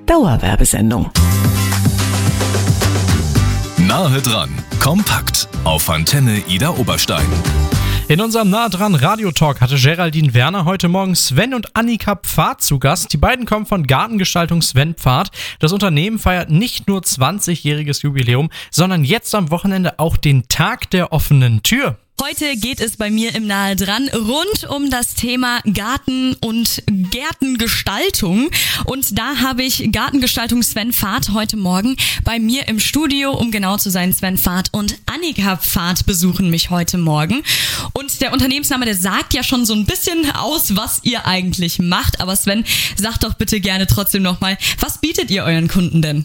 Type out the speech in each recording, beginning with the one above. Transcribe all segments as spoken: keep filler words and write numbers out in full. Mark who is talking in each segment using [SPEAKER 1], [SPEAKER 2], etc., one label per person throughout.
[SPEAKER 1] Dauerwerbesendung.
[SPEAKER 2] Nahe dran, kompakt auf Antenne Ida Oberstein.
[SPEAKER 3] In unserem Nahe dran Radiotalk hatte Geraldine Werner heute Morgen Sven und Annika Pfad zu Gast. Die beiden kommen von Gartengestaltung Sven Pfad. Das Unternehmen feiert nicht nur zwanzigjähriges Jubiläum, sondern jetzt am Wochenende auch den Tag der offenen Tür.
[SPEAKER 4] Heute geht es bei mir im Nahe dran rund um das Thema Garten und Gärtengestaltung. Und da habe ich Gartengestaltung Sven Pfad heute Morgen bei mir im Studio, um genau zu sein. Sven Pfad und Annika Pfad besuchen mich heute Morgen. Und der Unternehmensname, der sagt ja schon so ein bisschen aus, was ihr eigentlich macht. Aber Sven, sag doch bitte gerne trotzdem nochmal, was bietet ihr euren Kunden denn?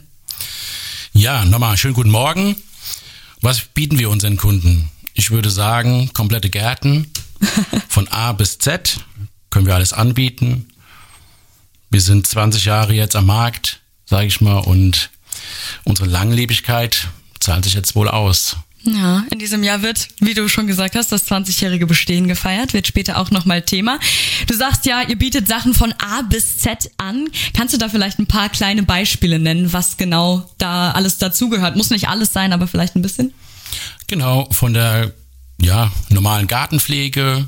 [SPEAKER 5] Ja, nochmal schönen guten Morgen. Was bieten wir unseren Kunden? Ich würde sagen, komplette Gärten, von A bis Z, können wir alles anbieten. Wir sind zwanzig Jahre jetzt am Markt, sage ich mal, und unsere Langlebigkeit zahlt sich jetzt wohl aus.
[SPEAKER 4] Ja, in diesem Jahr wird, wie du schon gesagt hast, das zwanzigjährige Bestehen gefeiert, wird später auch nochmal Thema. Du sagst ja, ihr bietet Sachen von A bis Z an. Kannst du da vielleicht ein paar kleine Beispiele nennen, was genau da alles dazugehört? Muss nicht alles sein, aber vielleicht ein bisschen?
[SPEAKER 5] Genau, von der ja, normalen Gartenpflege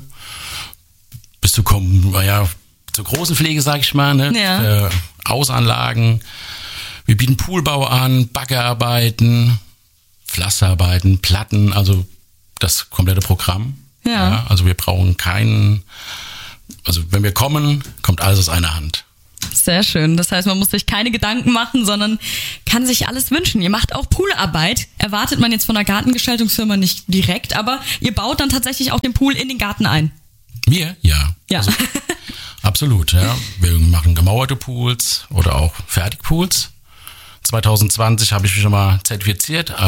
[SPEAKER 5] bis zu, ja, zur großen Pflege, sag ich mal, ne?
[SPEAKER 4] Ja.
[SPEAKER 5] Äh, Außenanlagen. Wir bieten Poolbau an, Baggerarbeiten, Pflasterarbeiten, Platten, also das komplette Programm.
[SPEAKER 4] Ja.
[SPEAKER 5] Ja, also wir brauchen keinen, also wenn wir kommen, kommt alles aus einer Hand.
[SPEAKER 4] Sehr schön. Das heißt, man muss sich keine Gedanken machen, sondern kann sich alles wünschen. Ihr macht auch Poolarbeit. Erwartet man jetzt von einer Gartengestaltungsfirma nicht direkt, aber ihr baut dann tatsächlich auch den Pool in den Garten ein.
[SPEAKER 5] Wir? Ja.
[SPEAKER 4] Ja.
[SPEAKER 5] Also, absolut, ja. Wir machen gemauerte Pools oder auch Fertigpools. zwanzig zwanzig habe ich mich schon mal zertifiziert